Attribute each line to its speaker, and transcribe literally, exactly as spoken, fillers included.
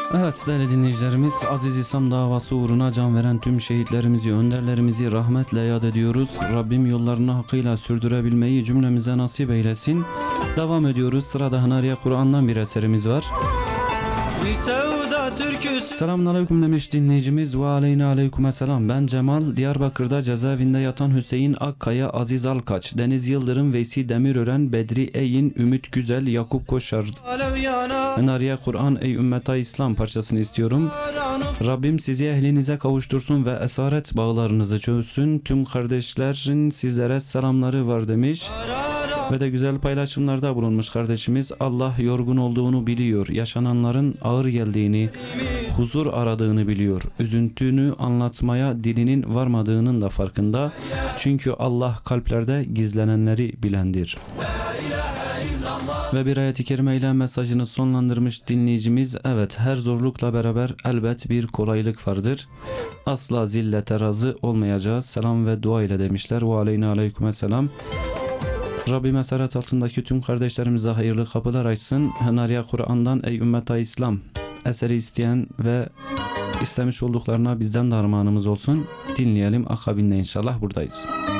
Speaker 1: Evet değerli dinleyicilerimiz, Aziz İslam davası uğruna can veren tüm şehitlerimizi, önderlerimizi rahmetle yad ediyoruz. Rabbim yollarını hakkıyla sürdürebilmeyi cümlemize nasip eylesin. Devam ediyoruz. Sırada Hınariye Kur'an'dan bir eserimiz var.
Speaker 2: Bir sevda türküsü.
Speaker 1: Selamun aleyküm demiş dinleyicimiz. Ve aleyna aleyküm selam. Ben Cemal. Diyarbakır'da cezaevinde yatan Hüseyin Akkaya, Aziz Alkaç, Deniz Yıldırım, Veysi Demirören, Bedri Eyin, Ümit Güzel, Yakup Koşar. Hınariye Kur'an ey ümmete İslam parçasını istiyorum. Rabbim sizi ehlinize kavuştursun ve esaret bağlarınızı çözsün. Tüm kardeşlerin sizlere selamları var demiş. Ve de güzel paylaşımlarda bulunmuş kardeşimiz. Allah yorgun olduğunu biliyor. Yaşananların ağır geldiğini, huzur aradığını biliyor. Üzüntünü anlatmaya dilinin varmadığının da farkında. Çünkü Allah kalplerde gizlenenleri bilendir. Ve bir ayet-i kerime ile mesajını sonlandırmış dinleyicimiz. Evet, her zorlukla beraber elbet bir kolaylık vardır. Asla zillete razı olmayacağız. Selam ve dua ile demişler. Ve aleyna aleyküm selam. Rabbim esaret altındaki tüm kardeşlerimize hayırlı kapılar açsın. Hınariye Kur'an'dan ey ümmete İslam eseri isteyen ve istemiş olduklarına bizden de armağanımız olsun. Dinleyelim, akabinde inşallah buradayız.